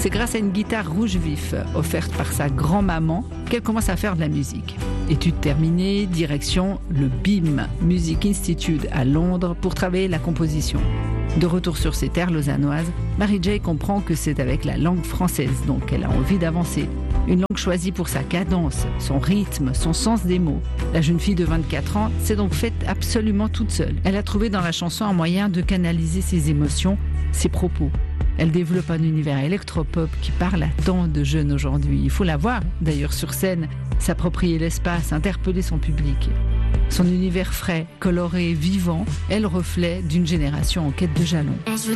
C'est grâce à une guitare rouge vif, offerte par sa grand-maman, qu'elle commence à faire de la musique. Études terminées, direction le BIM, Music Institute à Londres, pour travailler la composition. De retour sur ses terres lausannoises, Mary-J comprend que c'est avec la langue française donc qu'elle a envie d'avancer. Une langue choisie pour sa cadence, son rythme, son sens des mots. La jeune fille de 24 ans s'est donc faite absolument toute seule. Elle a trouvé dans la chanson un moyen de canaliser ses émotions, ses propos. Elle développe un univers électropop qui parle à tant de jeunes aujourd'hui. Il faut la voir, d'ailleurs, sur scène, s'approprier l'espace, interpeller son public. Son univers frais, coloré, vivant est le reflet d'une génération en quête de jalons.